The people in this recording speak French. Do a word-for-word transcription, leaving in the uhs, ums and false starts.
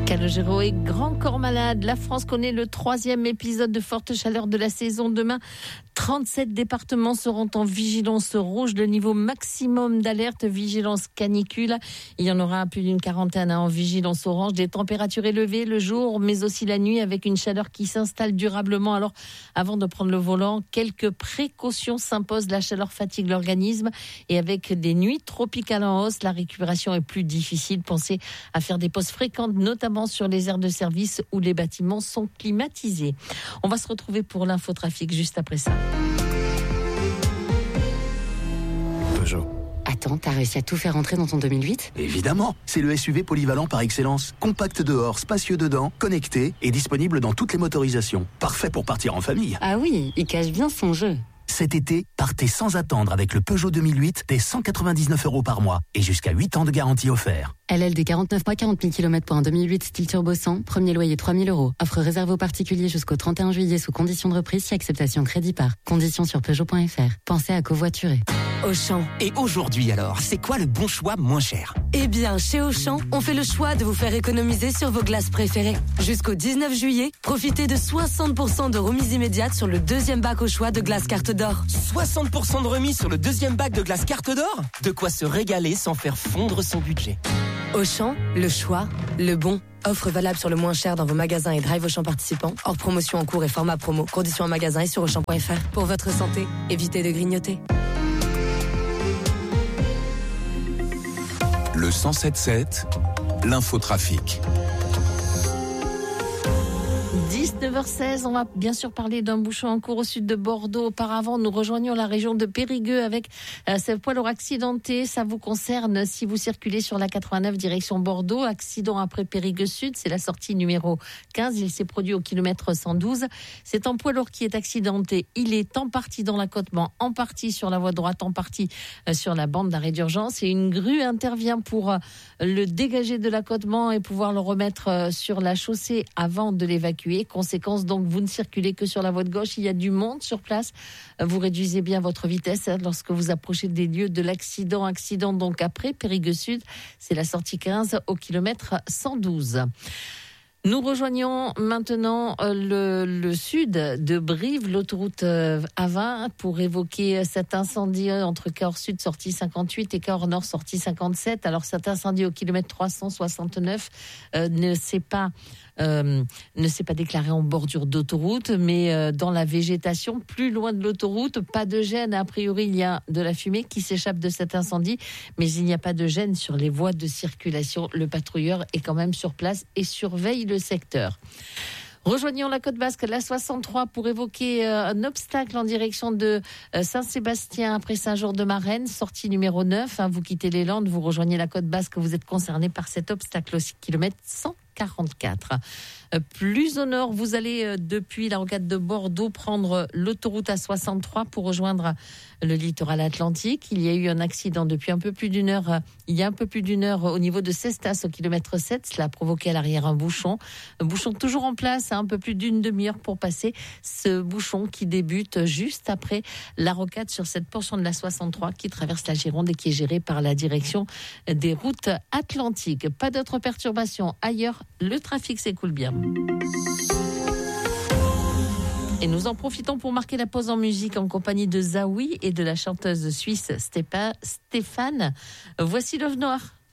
Calogero est grand corps malade. La France connaît le troisième épisode de forte chaleur de la saison. Demain, trente-sept départements seront en vigilance rouge, le niveau maximum d'alerte, vigilance canicule. Il y en aura plus d'une quarantaine en vigilance orange. Des températures élevées le jour, mais aussi la nuit, avec une chaleur qui s'installe durablement. Alors, avant de prendre le volant, quelques précautions s'imposent. La chaleur fatigue l'organisme et avec des nuits tropicales en hausse, la récupération est plus difficile. Pensez à faire des pauses fréquentes, notamment sur les aires de service où les bâtiments sont climatisés. On va se retrouver pour l'infotrafic juste après ça. Peugeot. Attends, t'as réussi à tout faire entrer dans ton deux mille huit ? Évidemment, c'est le S U V polyvalent par excellence. Compact dehors, spacieux dedans, connecté et disponible dans toutes les motorisations. Parfait pour partir en famille. Ah oui, il cache bien son jeu. Cet été, partez sans attendre avec le Peugeot deux mille huit dès cent quatre-vingt-dix-neuf euros par mois et jusqu'à huit ans de garantie offert. L L D quarante-neuf mois, quarante mille kilomètres pour un deux mille huit style turbo cent, premier loyer trois mille euros. Offre réservée aux particuliers jusqu'au trente et un juillet sous conditions de reprise si acceptation crédit par. Conditions sur Peugeot point F R. Pensez à covoiturer. Auchan. Et aujourd'hui alors, c'est quoi le bon choix moins cher ? Eh bien, chez Auchan, on fait le choix de vous faire économiser sur vos glaces préférées. Jusqu'au dix-neuf juillet, profitez de soixante pour cent de remise immédiate sur le deuxième bac au choix de glace carte d'or. soixante pour cent de remise sur le deuxième bac de glace carte d'or ? De quoi se régaler sans faire fondre son budget. Auchan, le choix, le bon. Offre valable sur le moins cher dans vos magasins et drive Auchan participants. Hors promotion en cours et format promo. Conditions en magasin et sur Auchan point F R. Pour votre santé, évitez de grignoter. Le cent sept sept, l'infotrafic. dix-neuf heures seize, on va bien sûr parler d'un bouchon en cours au sud de Bordeaux. Auparavant, nous rejoignons la région de Périgueux avec euh, ce poids lourd accidenté. Ça vous concerne si vous circulez sur la quatre-vingt-neuf direction Bordeaux. Accident après Périgueux Sud, c'est la sortie numéro quinze. Il s'est produit au kilomètre cent douze. C'est un poids lourd qui est accidenté. Il est en partie dans l'accotement, en partie sur la voie droite, en partie euh, sur la bande d'arrêt d'urgence. Et une grue intervient pour euh, le dégager de l'accotement et pouvoir le remettre euh, sur la chaussée avant de l'évacuer. Conséquence, donc, vous ne circulez que sur la voie de gauche. Il y a du monde sur place. Vous réduisez bien votre vitesse lorsque vous approchez des lieux de l'accident. Accident, donc, après Périgueux Sud. C'est la sortie quinze au kilomètre cent douze. Nous rejoignons maintenant le, le sud de Brive, l'autoroute A vingt, pour évoquer cet incendie entre Cahors Sud, sortie cinquante-huit, et Cahors Nord, sortie cinquante-sept. Alors, cet incendie au kilomètre trois cent soixante-neuf euh, ne s'est pas... Euh, ne s'est pas déclaré en bordure d'autoroute, mais euh, dans la végétation, plus loin de l'autoroute. Pas de gêne. A priori, il y a de la fumée qui s'échappe de cet incendie, mais il n'y a pas de gêne sur les voies de circulation. Le patrouilleur est quand même sur place et surveille le secteur. Rejoignons la Côte Basque, la soixante-trois, pour évoquer euh, un obstacle en direction de euh, Saint-Sébastien après Saint-Jean-de-Marennes, sortie numéro neuf. Hein, vous quittez les Landes, vous rejoignez la Côte Basque, vous êtes concerné par cet obstacle aussi, kilomètre cent quarante-quatre. Euh, plus au nord, vous allez euh, depuis la rocade de Bordeaux prendre l'autoroute A soixante-trois pour rejoindre le littoral atlantique. Il y a eu un accident depuis un peu plus d'une heure, euh, il y a un peu plus d'une heure au niveau de Cestas au kilomètre sept. Cela a provoqué à l'arrière un bouchon. Un bouchon toujours en place, hein, un peu plus d'une demi-heure pour passer ce bouchon qui débute juste après la rocade sur cette portion de la soixante-trois qui traverse la Gironde et qui est gérée par la direction des routes atlantiques. Pas d'autres perturbations ailleurs. Le trafic s'écoule bien. Et nous en profitons pour marquer la pause en musique en compagnie de Zawi et de la chanteuse suisse Stéphane. Voici L'Œuf Noir.